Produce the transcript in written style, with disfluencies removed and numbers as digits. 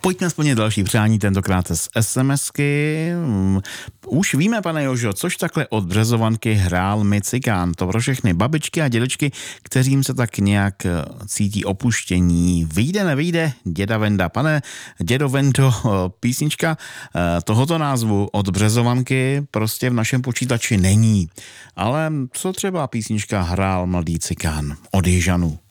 Pojďme splnit další přání, tentokrát z SMSky. Už víme, pane Jožo, což takhle od Březovanky hrál mi cikán. To pro všechny babičky a dědečky, kteřím se tak nějak cítí opuštění. Vyjde, nevyjde, děda Venda. Pane dědo Vendo, písnička tohoto názvu od Březovanky prostě v našem počítači není. Ale co třeba písnička Hrál mladý cikán od Jižanů?